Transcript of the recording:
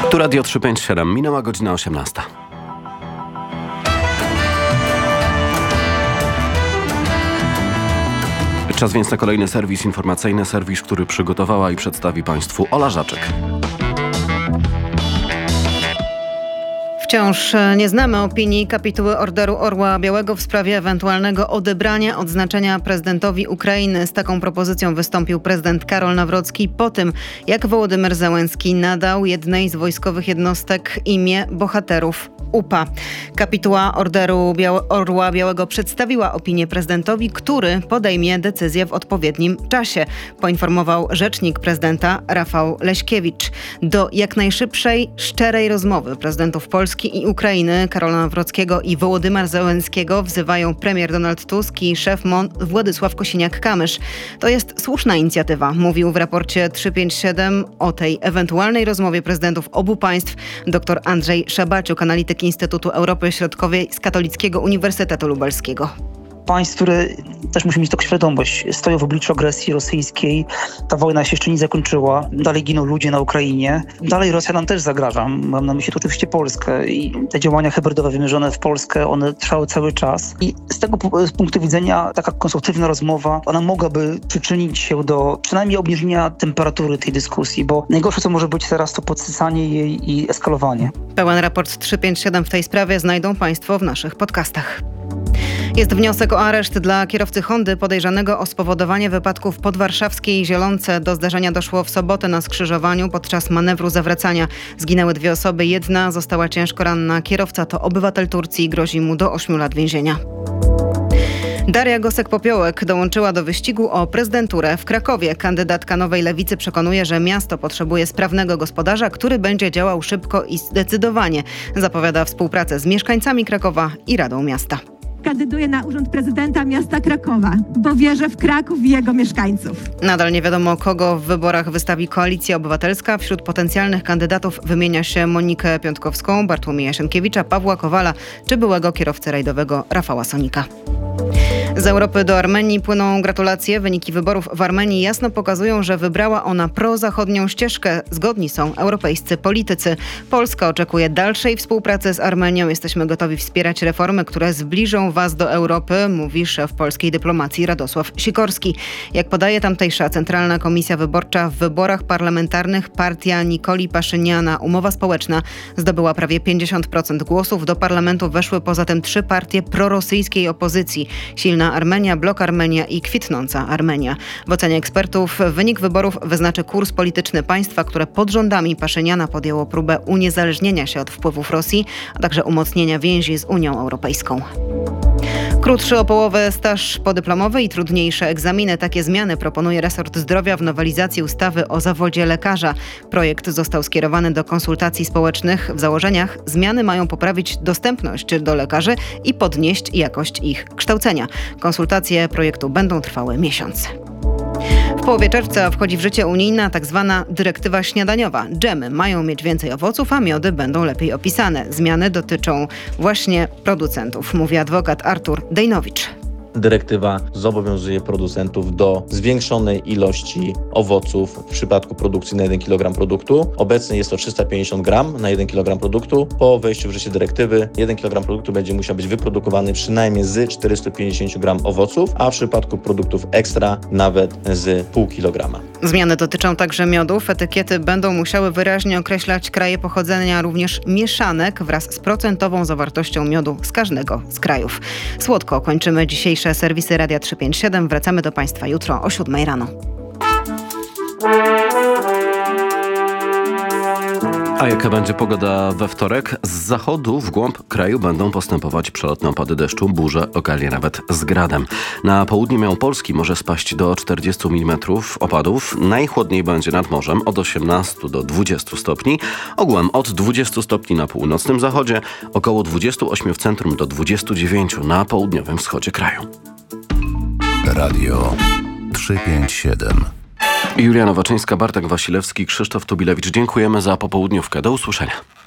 Tu Radio 357, minęła godzina 18. Czas więc na kolejny serwis informacyjny, serwis, który przygotowała i przedstawi Państwu Ola Żaczek. Wciąż nie znamy opinii kapituły Orderu Orła Białego w sprawie ewentualnego odebrania odznaczenia prezydentowi Ukrainy. Z taką propozycją wystąpił prezydent Karol Nawrocki po tym, jak Wołodymyr Zełenski nadał jednej z wojskowych jednostek imię bohaterów UPA. Kapituła Orderu Orła Białego przedstawiła opinię prezydentowi, który podejmie decyzję w odpowiednim czasie, poinformował rzecznik prezydenta Rafał Leśkiewicz. Do jak najszybszej, szczerej rozmowy prezydentów Polski i Ukrainy Karola Nawrockiego i Wołodymyra Zełenskiego wzywają premier Donald Tusk i szef MON Władysław Kosiniak-Kamysz. To jest słuszna inicjatywa, mówił w raporcie 357 o tej ewentualnej rozmowie prezydentów obu państw dr Andrzej Szabaciuk, analityk Instytutu Europy Środkowej z Katolickiego Uniwersytetu Lubelskiego. Państw, które też muszą mieć taką świadomość, stoją w obliczu agresji rosyjskiej. Ta wojna się jeszcze nie zakończyła. Dalej giną ludzie na Ukrainie. Dalej Rosja nam też zagraża. Mam na myśli tu oczywiście Polskę i te działania hybrydowe wymierzone w Polskę, one trwały cały czas. I z tego punktu widzenia taka konstruktywna rozmowa, ona mogłaby przyczynić się do przynajmniej obniżenia temperatury tej dyskusji, bo najgorsze, co może być teraz, to podsycanie jej i eskalowanie. Pełen raport 357 w tej sprawie znajdą Państwo w naszych podcastach. Jest wniosek o areszt dla kierowcy Hondy podejrzanego o spowodowanie wypadku w podwarszawskiej Zielonce. Do zdarzenia doszło w sobotę na skrzyżowaniu podczas manewru zawracania. Zginęły 2 osoby, jedna została ciężko ranna. Kierowca to obywatel Turcji, grozi mu do 8 lat więzienia. Daria Gosek-Popiołek dołączyła do wyścigu o prezydenturę w Krakowie. Kandydatka Nowej Lewicy przekonuje, że miasto potrzebuje sprawnego gospodarza, który będzie działał szybko i zdecydowanie. Zapowiada współpracę z mieszkańcami Krakowa i Radą Miasta. Kandyduję na urząd prezydenta miasta Krakowa, bo wierzę w Kraków i jego mieszkańców. Nadal nie wiadomo, kogo w wyborach wystawi Koalicja Obywatelska. Wśród potencjalnych kandydatów wymienia się Monikę Piątkowską, Bartłomieja Sienkiewicza, Pawła Kowala czy byłego kierowcę rajdowego Rafała Sonika. Z Europy do Armenii płyną gratulacje. Wyniki wyborów w Armenii jasno pokazują, że wybrała ona prozachodnią ścieżkę. Zgodni są europejscy politycy. Polska oczekuje dalszej współpracy z Armenią. Jesteśmy gotowi wspierać reformy, które zbliżą was do Europy, mówi szef polskiej dyplomacji Radosław Sikorski. Jak podaje tamtejsza Centralna Komisja Wyborcza, w wyborach parlamentarnych partia Nikoli Paszyniana, Umowa Społeczna, zdobyła prawie 50% głosów. Do parlamentu weszły poza tym 3 partie prorosyjskiej opozycji. Silna Armenia, Blok Armenia i Kwitnąca Armenia. W ocenie ekspertów wynik wyborów wyznaczy kurs polityczny państwa, które pod rządami Paszyniana podjęło próbę uniezależnienia się od wpływów Rosji, a także umocnienia więzi z Unią Europejską. Krótszy o połowę staż podyplomowy i trudniejsze egzaminy. Takie zmiany proponuje resort zdrowia w nowelizacji ustawy o zawodzie lekarza. Projekt został skierowany do konsultacji społecznych. W założeniach zmiany mają poprawić dostępność do lekarzy i podnieść jakość ich kształcenia. Konsultacje projektu będą trwały miesiąc. W połowie czerwca wchodzi w życie unijna tzw. dyrektywa śniadaniowa. Dżemy mają mieć więcej owoców, a miody będą lepiej opisane. Zmiany dotyczą właśnie producentów, mówi adwokat Artur Dejnowicz. Dyrektywa zobowiązuje producentów do zwiększonej ilości owoców w przypadku produkcji na 1 kg produktu. Obecnie jest to 350 gram na 1 kg produktu. Po wejściu w życie dyrektywy 1 kg produktu będzie musiał być wyprodukowany przynajmniej z 450 gram owoców, a w przypadku produktów ekstra nawet z pół kilograma. Zmiany dotyczą także miodów. Etykiety będą musiały wyraźnie określać kraje pochodzenia, również mieszanek wraz z procentową zawartością miodu z każdego z krajów. Słodko kończymy dzisiejsze serwisy Radia 357. Wracamy do Państwa jutro o 7 rano. A jaka będzie pogoda we wtorek? Z zachodu w głąb kraju będą postępować przelotne opady deszczu, burze, lokalnie nawet z gradem. Na południu Małopolski może spaść do 40 mm opadów. Najchłodniej będzie nad morzem od 18 do 20 stopni. Ogółem od 20 stopni na północnym zachodzie, około 28 w centrum do 29 na południowym wschodzie kraju. Radio 357. Julia Nowaczyńska, Bartek Wasilewski, Krzysztof Tubilewicz. Dziękujemy za popołudniówkę. Do usłyszenia.